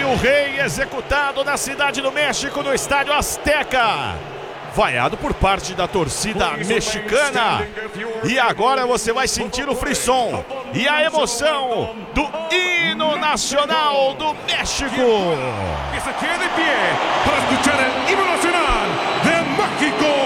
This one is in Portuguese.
o rei executado na Cidade do México, no Estádio Azteca. Vaiado por parte da torcida mexicana. E agora você vai sentir o frisson e a emoção do hino nacional do México. Que se quede de pie para escuchar el himno nacional de México.